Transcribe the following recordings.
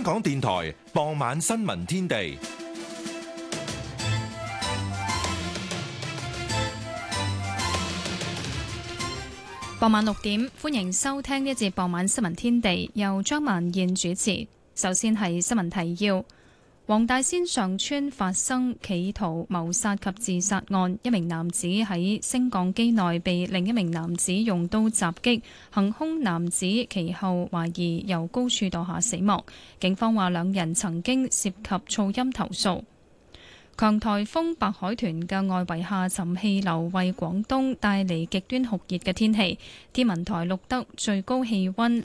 香港電台傍晚新聞天地。 傍晚6點，歡迎收聽呢一節傍晚新聞天地，由張曼燕主持。首先係新聞提要：黃大仙上村發生企圖謀殺及自殺案，一名男子喺升降機內被另一名男子用刀襲擊，行兇男子其後懷疑由高處墮下死亡。警方話兩人曾經涉及噪音投訴。強颱風白海豚嘅外圍下沉氣流為廣東帶嚟極端酷熱嘅天氣，天文台錄得最高氣溫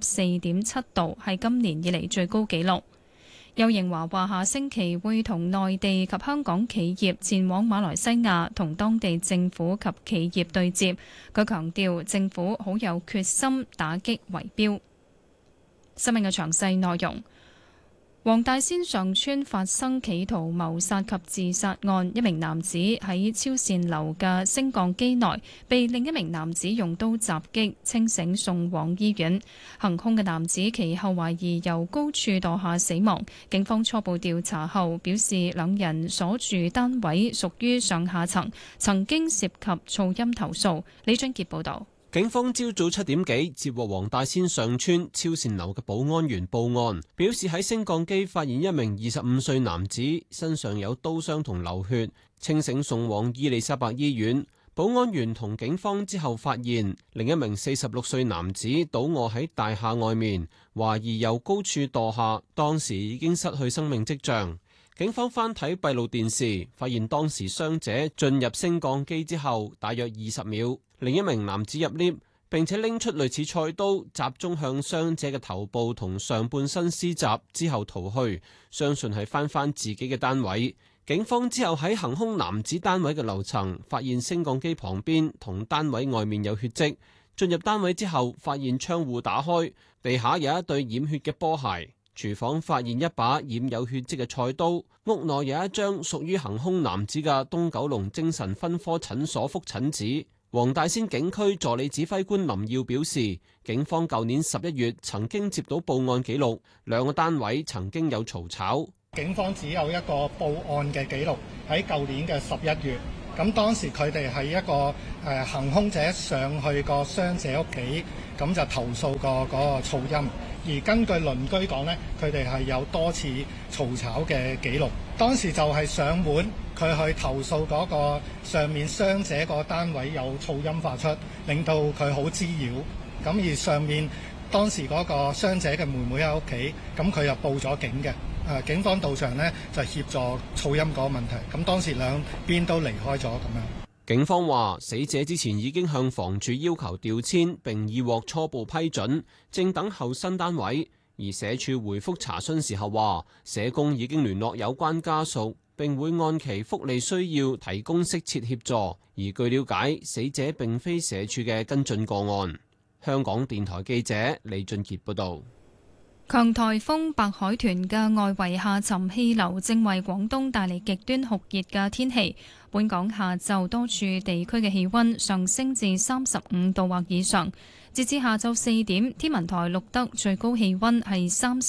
34.7度，係今年以嚟最高紀錄。邱應華話下星期會同內地及香港企業前往馬來西亞同當地政府及企業對接。佢強調政府好有決心打擊圍標。新聞嘅詳細內容。黃大仙上村發生企圖謀殺及自殺案，一名男子喺超線樓嘅升降機內被另一名男子用刀襲擊，清醒送往醫院。行兇嘅男子其後懷疑由高處墮下死亡。警方初步調查後表示，兩人所住單位屬於上下層，曾經涉及噪音投訴。李俊傑報導。 警方朝早7點幾接獲黃大仙上村超線樓嘅保安員報案，表示喺升降機發現一名25歲男子身上有刀傷同流血，清醒送往伊利沙伯醫院。保安員同警方之後發現另一名46歲男子倒卧喺大廈外面，懷疑由高處墮下，當時已經失去生命跡象。警方翻睇閉路電視，發現當時傷者進入升降機之後大約20秒，另一名男子入 lift， 並且拎出類似菜刀，集中向傷者嘅頭部同上半身施襲之後逃去，相信係翻自己嘅單位。警方之後喺行兇男子單位嘅樓層發現升降機旁邊同單位外面有血跡，進入單位之後發現窗戶打開，地下有一對染血嘅波鞋。廚房發現一把染有血跡嘅菜刀，屋內有一張屬於行兇男子嘅東九龍精神分科診所覆診紙。黃大仙警區助理指揮官林耀表示，警方舊年11月曾經接到報案記錄，兩個單位曾經有嘈吵。 警方只有一個報案嘅記錄，喺舊年嘅11月。咁當時佢哋係一個行兇者上去個傷者屋企，咁就投訴過嗰個噪音。而根據鄰居講呢，佢哋係有多次嘈吵嘅記錄。當時就係上門，佢去投訴嗰個上面傷者個單位有噪音發出，令到佢好滋擾。咁而上面當時嗰個傷者嘅妹妹喺屋企，咁佢又報咗警嘅。警方到場呢，就協助噪音嗰個問題。咁當時兩邊都離開咗咁樣。 警方話，死者之前已經向房署要求調遷，並已獲初步批准，正等候新單位。而社署回覆查詢時候話，社工已經聯絡有關家屬，並會按其福利需要提供適切協助。而據了解，死者並非社署嘅跟進個案。香港電台記者李俊傑報導。 強颱風白海豚嘅外圍下沉氣流正為廣東帶嚟極端酷熱嘅天氣。本港下晝多處地區嘅氣溫上升至35度或以上。截至下晝4點，天文台錄得最高氣溫係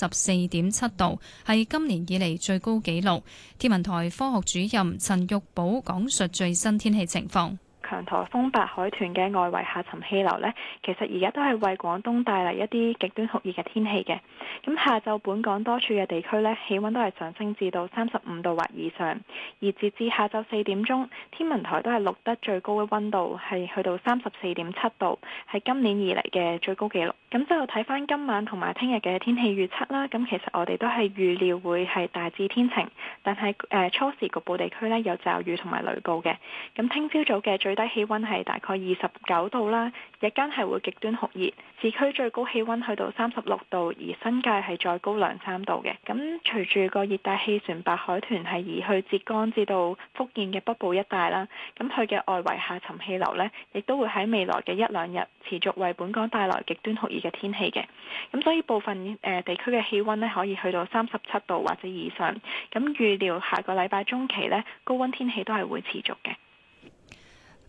34.7度，係今年以嚟最高紀錄。天文台科學主任陳玉寶講述最新天氣情況。 強颱風白海豚嘅外圍下沉氣流呢，其實而家都係為廣東帶嚟一啲極端酷熱嘅天氣嘅。咁下晝本港多處嘅地區呢，氣溫都係上升至到35度或以上。而截至下晝4點鐘，天文台都係錄得最高嘅溫度係去到34.7度，係今年以嚟嘅最高紀錄。咁就睇翻今晚同埋聽日嘅天氣預測啦。咁其實我哋都係預料會係大致天晴，但係初時局部地區呢有驟雨同埋雷暴嘅。咁聽朝早嘅最低氣溫係大概29度啦，日間係會極端酷熱，市區最高氣溫去到36度，而新界係再高2-3度嘅。咁隨住個熱帶氣旋白海豚係移去浙江至到福建嘅北部一帶啦，咁佢嘅外圍下沉氣流呢，亦都會喺未來嘅1-2日持續為本港帶來極端酷熱嘅天氣嘅。咁所以部分地區嘅氣溫呢，可以去到37度或者以上。咁預料下個禮拜中期呢，高溫天氣都係會持續嘅。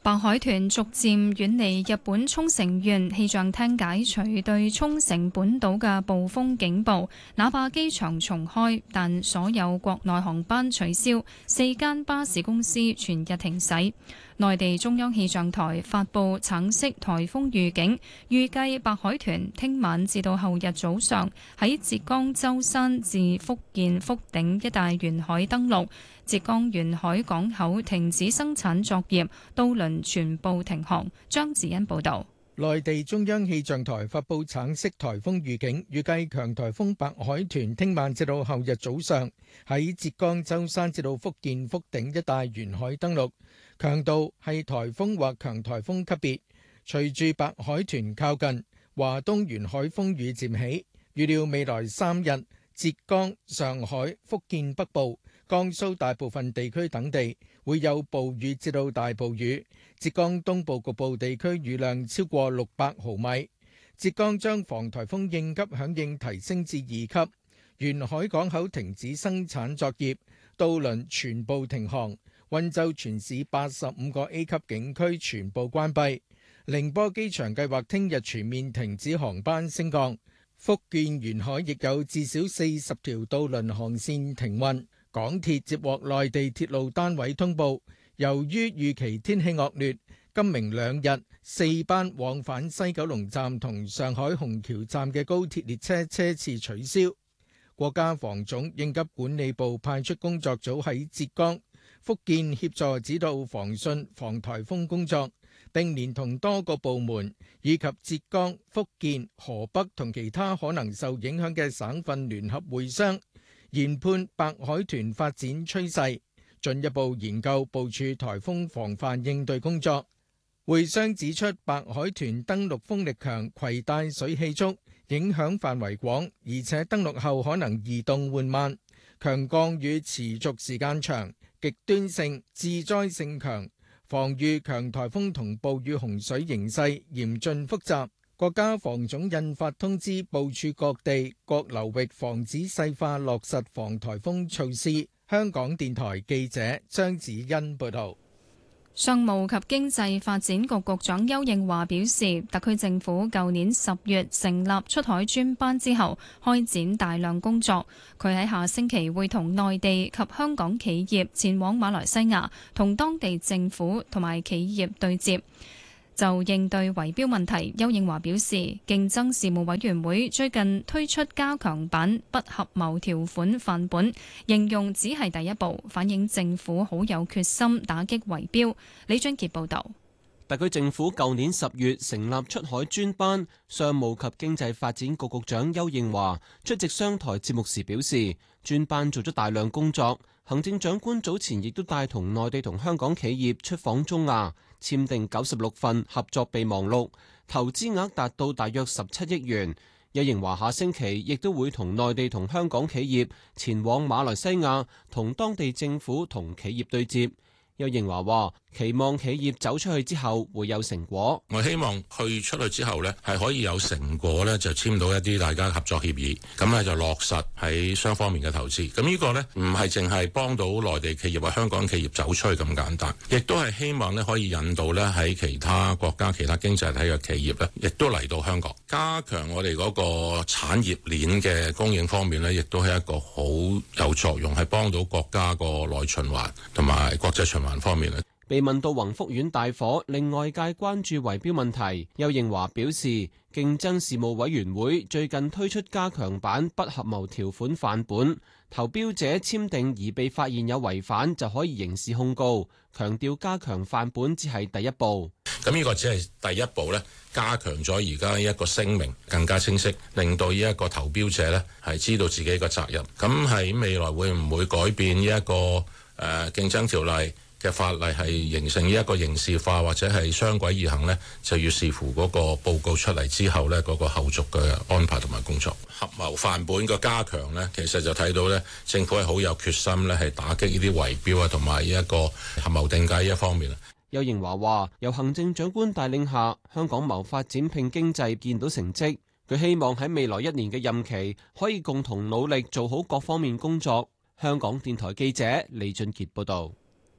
白海豚逐漸遠離日本沖繩縣，氣象廳解除對沖繩本島嘅暴風警報，那霸機場重開，但所有國內航班取消，4間巴士公司全日停駛。內地中央氣象台發布橙色颱風預警，預計白海豚聽晚至到後日早上喺浙江舟山至福建福鼎一帶沿海登陸，浙江沿海港口停止生產作業，渡輪全部停航。張子欣報導。 內地中央氣象台發布橙色颱風預警，預計強颱風白海豚聽晚至到後日早上喺浙江舟山至到福建福鼎一帶沿海登陸，強度係颱風或強颱風級別。隨住白海豚靠近，華東沿海風雨漸起，預料未來3日，浙江、上海、福建北部、江蘇大部分地區等地會有暴雨至到大暴雨，浙江東部局部地區雨量超過600毫米。浙江將防颱風應急響應提升至2級，沿海港口停止生產作業，渡輪全部停航。溫州全市85個 A 級景區全部關閉。寧波機場計劃聽日全面停止航班升降。福建沿海亦有至少40條渡輪航線停運。港鐵接獲內地鐵路單位通報，由於預期天氣惡劣，今明2日4班往返西九龍站同上海虹橋站嘅高鐵列車車次取消。國家防總應急管理部派出工作組喺浙江、福建協助指導防汛防颱風工作，並連同多個部門以及浙江、福建、河北同其他可能受影響嘅省份聯合會商，研判白海豚發展趨勢，進一步研究部署颱風防範應對工作。會商指出，白海豚登陸風力強、攜帶水氣足，影響範圍廣，而且登陸後可能移動緩慢，強降雨持續時間長，極端性、致災性強，防禦強颱風同暴雨洪水形勢嚴峻複雜。國家防總印發通知，部署各地各流域防止細化落實防颱風措施。香港電台記者張子欣報道。 商務及經濟發展局局長邱應華表示，特區政府舊年10月成立出海專班之後，開展大量工作。佢喺下星期會同內地及香港企業前往馬來西亞，同當地政府同埋企業對接。就應對圍標問題，邱應華表示，競爭事務委員會最近推出加強版不合謀條款範本，形容只係第一步，反映政府好有決心打擊圍標。李俊傑報導。 特區政府舊年10月成立出海專班，商務及經濟發展局局長邱應華出席商台節目時表示，專班做咗大量工作。行政長官早前亦都帶同內地同香港企業出訪中亞，簽訂96份合作備忘錄，投資額達到大約17億元。邱應華下星期亦都會同內地同香港企業前往馬來西亞，同當地政府同企業對接。邱應華話：期望企業走出去之後會有成果。 我希望去出去之後呢，係可以有成果呢，就簽到一啲大家合作協議，咁咧就落實喺雙方面嘅投資。咁呢個呢，唔係淨係幫到內地企業或香港企業走出去咁簡單，亦都係希望呢可以引導呢喺其他國家、其他經濟體嘅企業呢，亦都嚟到香港，加強我哋嗰個產業鏈嘅供應方面呢，亦都係一個好有作用，係幫到國家個內循環同埋國際循環方面咧。 被問到宏福苑大火令外界關注圍標問題，邱應華表示，競爭事務委員會最近推出加強版不合謀條款範本，投標者簽訂而被發現有違反就可以刑事控告，強調加強範本只係第一步。 咁呢個只係第一步咧，加強咗而家一個聲明更加清晰，令到呢一個投標者咧係知道自己嘅責任。咁喺未來會唔會改變呢一個競爭條例嘅法例係形成呢一個刑事化或者係雙軌而行呢，就要視乎嗰個報告出嚟之後呢，嗰個後續嘅安排同埋工作。合謀範本嘅加強呢，其實就睇到呢政府係好有決心呢係打擊呢啲圍標啊，同埋呢一個合謀定價呢一方面。 邱應華話：由行政長官帶領下，香港謀發展拼經濟見到成績。佢希望喺未來1年嘅任期可以共同努力做好各方面工作。香港電台記者李俊傑報導。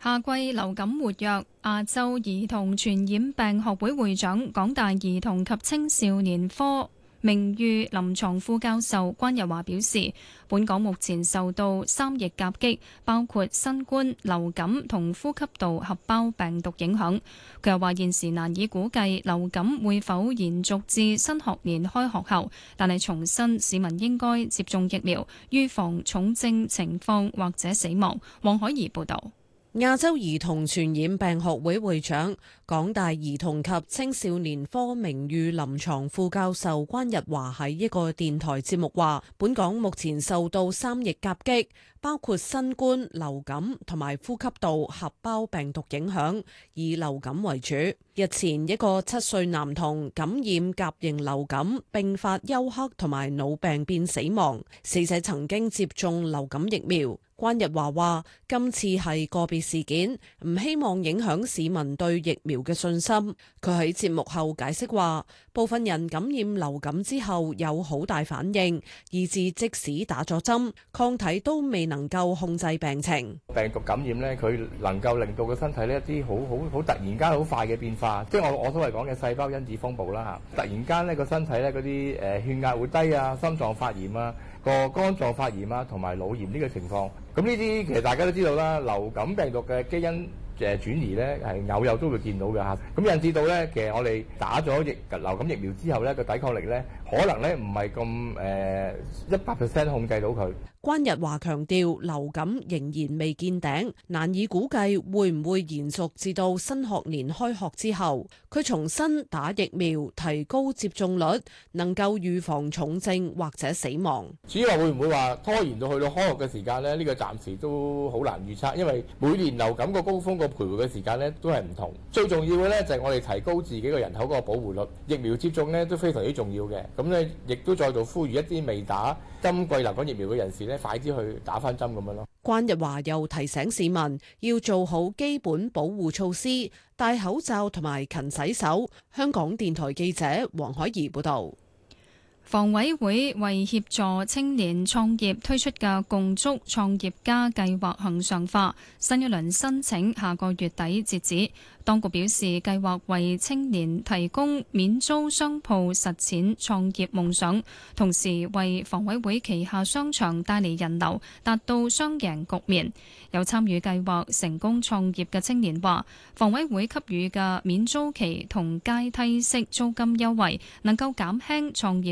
夏季流感活躍，亞洲兒童傳染病學會會長、港大兒童及青少年科名譽臨床副教授關日華表示，本港目前受到3疫夾擊，包括新冠、流感同呼吸道合胞病毒影響。佢又話現時難以估計流感會否延續至新學年開學後，但係重申市民應該接種疫苗，預防重症情況或者死亡。黃海怡報導。 亞洲兒童傳染病學會會長、港大兒童及青少年科名譽臨床副教授關日華喺一個電台節目話，本港目前受到3疫夾擊，包括新冠、流感同埋呼吸道合胞病毒影響，以流感為主。日前一個7歲男童感染甲型流感，並發休克同埋腦病變死亡，死者曾經接種流感疫苗。關日華話：今次係個別事件，唔希望影響市民對疫苗嘅信心。佢喺節目後解釋話，部分人感染流感之後有好大反應，以致即使打咗針，抗體都未能夠控制病情。 病毒感染呢，佢能夠令到個身體呢一啲好突然間好快嘅變化，即係我所謂講嘅細胞因子風暴啦嚇。突然間呢個身體呢嗰啲血壓會低啊，心臟發炎啊，個肝臟發炎啊，同埋腦炎呢個情況。咁呢啲其實大家都知道啦，流感病毒嘅基因轉移咧係偶有都會見到嘅嚇。咁引致到咧，其實我哋打咗流感疫苗之後咧，個抵抗力咧可能咧唔係咁100% 控制到佢。 關日華強調，流感仍然未見頂，難以估計會唔會延續至到新學年開學之後。佢重申打疫苗提高接種率，能夠預防重症或者死亡。 至於話會唔會話拖延到去到開學嘅時間呢？呢個暫時都好難預測，因為每年流感個高峰個徘徊嘅時間呢都係唔同。最重要嘅呢就係我哋提高自己個人口嗰個保護率，疫苗接種呢都非常之重要嘅。咁呢亦都再度呼籲一啲未打今季流感疫苗嘅人士呢，快啲去打返針咁樣咯。 關日華又提醒市民要做好基本保護措施，戴口罩同埋勤洗手。香港電台記者黃海怡報導。 房委會為協助青年創業推出嘅共築創業家計劃恆常化，新一輪申請下個月底截止。當局表示，計劃為青年提供免租商鋪實踐創業夢想，同時為房委會旗下商場帶嚟人流，達到雙贏局面。有參與計劃成功創業嘅青年話，房委會給予嘅免租期同階梯式租金優惠，能夠減輕創業